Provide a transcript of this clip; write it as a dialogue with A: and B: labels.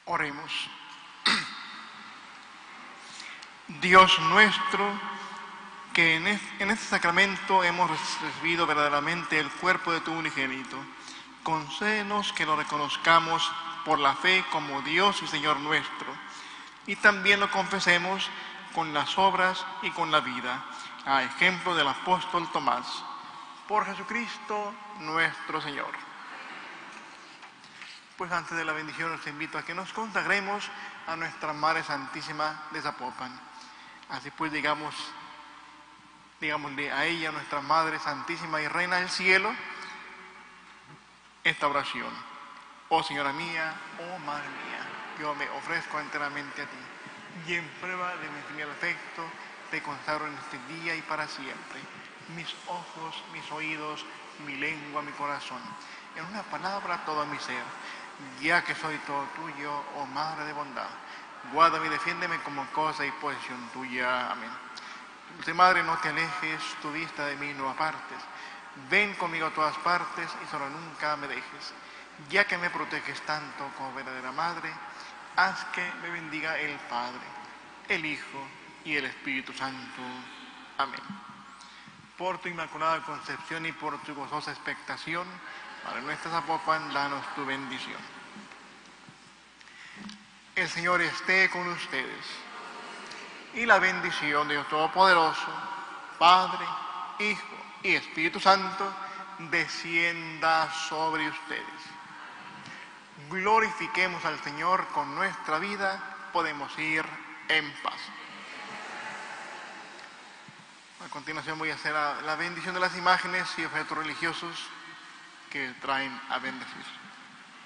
A: Oremos. Dios nuestro, que en este sacramento hemos recibido verdaderamente el cuerpo de tu unigénito, concédenos que lo reconozcamos por la fe como Dios y Señor nuestro, y también lo confesemos con las obras y con la vida, a ejemplo del apóstol Tomás. Por Jesucristo nuestro Señor. Pues antes de la bendición os invito a que nos consagremos a nuestra Madre Santísima de Zapopan. Así pues digámosle a ella, nuestra Madre Santísima y Reina del Cielo, esta oración. Oh Señora mía, oh Madre mía, yo me ofrezco enteramente a ti, y en prueba de mi infinito afecto, te consagro en este día y para siempre, mis ojos, mis oídos, mi lengua, mi corazón, en una palabra todo mi ser, ya que soy todo tuyo, oh Madre de bondad. Guárdame y defiéndeme como cosa y posesión tuya. Amén. Dulce Madre, no te alejes tu vista de mí, no apartes. Ven conmigo a todas partes y solo nunca me dejes. Ya que me proteges tanto como verdadera Madre, haz que me bendiga el Padre, el Hijo y el Espíritu Santo. Amén. Por tu inmaculada concepción y por tu gozosa expectación, Madre nuestra Zapopan, danos tu bendición. El Señor esté con ustedes. Y la bendición de Dios Todopoderoso, Padre, Hijo y Espíritu Santo, descienda sobre ustedes. Glorifiquemos al Señor con nuestra vida, podemos ir en paz. A continuación voy a hacer la bendición de las imágenes y objetos religiosos que traen a bendecir.